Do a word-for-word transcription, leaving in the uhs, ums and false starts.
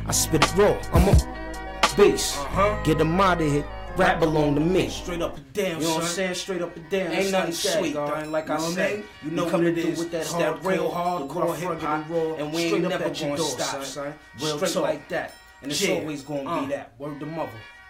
I spit it raw. I'm a beast. Uh-huh. Get them out of here. Rap belong to me. Straight up and down, You know son. what I'm saying? Straight up and down. Ain't nothing like that, sweet, dog. dog. Like I You know what said, mean? you know We what coming it through is. with that It's hard, that real real hardcore hardcore hip-hop, hip-hop, and and we we ain't ain't never never gonna gonna stop, stop, son. Real Straight talk. like that. And it's Yeah. always gonna Uh. be that. Word to mother.